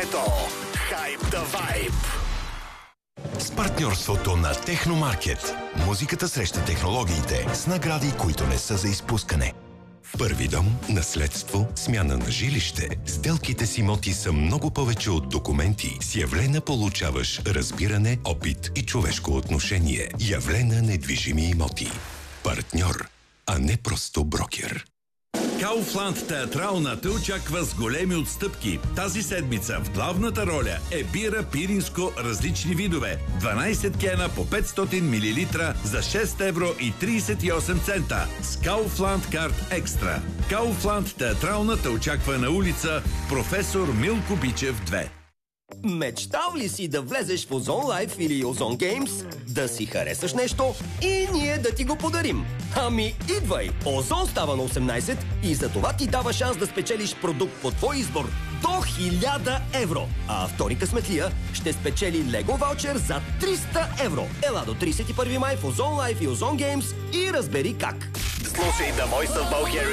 времето. Хайп да вайб. С партньорството на Техномаркет. Музиката среща технологиите с награди, които не са за изпускане. Първи дом, наследство, смяна на жилище. Сделките с имоти са много повече от документи. С Явлена получаваш разбиране, опит и човешко отношение. Явлена недвижими имоти. Партньор, а не просто брокер. Kaufland театрална те очаква с големи отстъпки. Тази седмица в главната роля е бира пиринско различни видове. 12 кена по 500 мл за 6 евро и 38 цента. С Kaufland карт екстра. Kaufland театрална те очаква на улица Професор Милко Бичев 2. Мечтал ли си да влезеш в Озон Life или Озон Games, да си харесаш нещо и ние да ти го подарим? Ами идвай! Озон става на 18 и за това ти дава шанс да спечелиш продукт по твой избор до 1000 евро. А втори късметлия ще спечели Лего ваучер за 300 евро. Ела до 31 май в Озон Life и Озон Games и разбери как. Слушай The Voice of Bulgaria